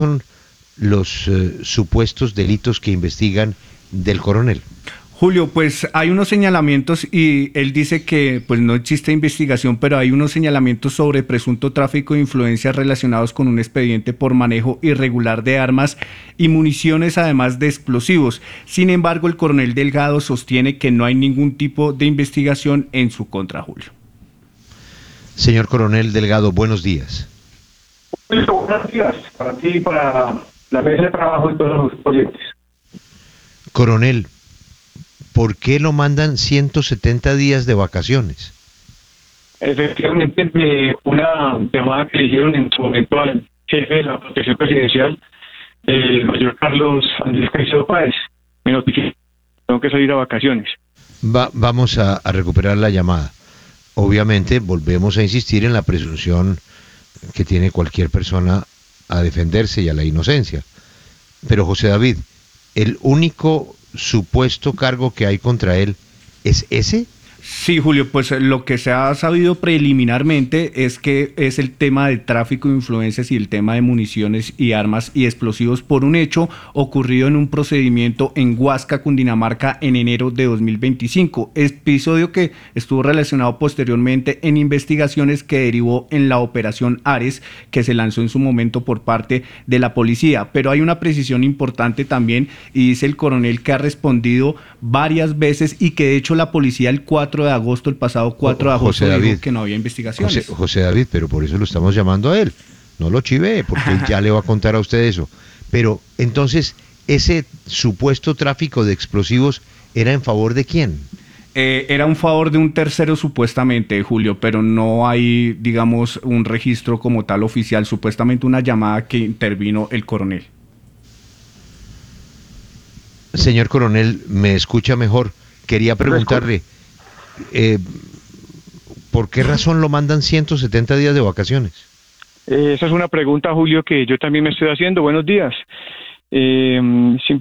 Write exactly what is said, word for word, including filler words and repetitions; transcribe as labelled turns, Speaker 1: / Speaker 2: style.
Speaker 1: son los eh, supuestos delitos que investigan del coronel?
Speaker 2: Julio, pues hay unos señalamientos y él dice que pues no existe investigación, pero hay unos señalamientos sobre presunto tráfico de influencias relacionados con un expediente por manejo irregular de armas y municiones, además de explosivos. Sin embargo, el coronel Delgado sostiene que no hay ningún tipo de investigación en su contra, Julio.
Speaker 1: Señor coronel Delgado, buenos días.
Speaker 3: Buenos días para ti y para la mesa de trabajo y todos los oyentes.
Speaker 1: Coronel, ¿por qué lo mandan ciento setenta días de vacaciones?
Speaker 3: Efectivamente, de una llamada que le hicieron en su momento al jefe de la protección presidencial, el mayor Carlos Andrés Caicedo Páez, me notificó que tengo que salir a vacaciones.
Speaker 1: Va, vamos a, a recuperar la llamada. Obviamente, volvemos a insistir en la presunción que tiene cualquier persona a defenderse y a la inocencia. Pero José David, ¿el único supuesto cargo que hay contra él es ese?
Speaker 2: Sí, Julio, pues lo que se ha sabido preliminarmente es que es el tema del tráfico de influencias y el tema de municiones y armas y explosivos por un hecho ocurrido en un procedimiento en Huasca, Cundinamarca, en enero de dos mil veinticinco, episodio que estuvo relacionado posteriormente en investigaciones que derivó en la operación Ares, que se lanzó en su momento por parte de la policía. Pero hay una precisión importante también, y dice el coronel que ha respondido varias veces y que de hecho la policía el cuatro de agosto, el pasado cuatro de agosto,
Speaker 1: José David,
Speaker 2: dijo que no había investigaciones.
Speaker 1: José, José David, pero por eso lo estamos llamando a él. No lo chivee, porque él ya le va a contar a usted eso. Pero entonces, ¿ese supuesto tráfico de explosivos era en favor de quién?
Speaker 2: Eh, era un favor de un tercero supuestamente, Julio, pero no hay, digamos, un registro como tal oficial, supuestamente una llamada que intervino el coronel.
Speaker 1: Señor coronel, ¿me escucha mejor? Quería preguntarle, eh, ¿por qué razón lo mandan ciento setenta días de vacaciones?
Speaker 3: Eh, esa es una pregunta, Julio, que yo también me estoy haciendo. Buenos días. Eh,